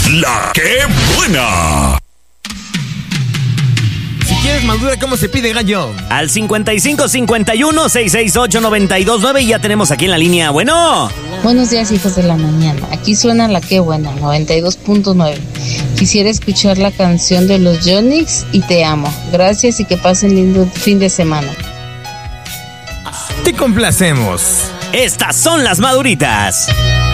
La que buena. Si quieres madura, ¿cómo se pide, gallo? Al 5551-668-929 y ya tenemos aquí en la línea. Bueno. Buenos días, hijos de la mañana. Aquí suena La que buena, 92.9. Quisiera escuchar la canción de los Yonix y Te amo. Gracias y que pasen lindo fin de semana. Te complacemos. Estas son las maduritas.